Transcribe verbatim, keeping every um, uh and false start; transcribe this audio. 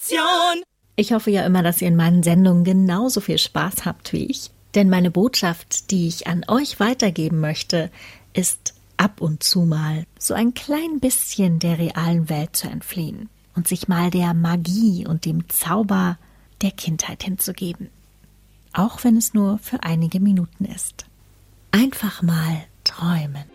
Endstation. Ich hoffe ja immer, dass ihr in meinen Sendungen genauso viel Spaß habt wie ich. Denn meine Botschaft, die ich an euch weitergeben möchte, ist ab und zu mal so ein klein bisschen der realen Welt zu entfliehen und sich mal der Magie und dem Zauber der Kindheit hinzugeben. Auch wenn es nur für einige Minuten ist. Einfach mal träumen.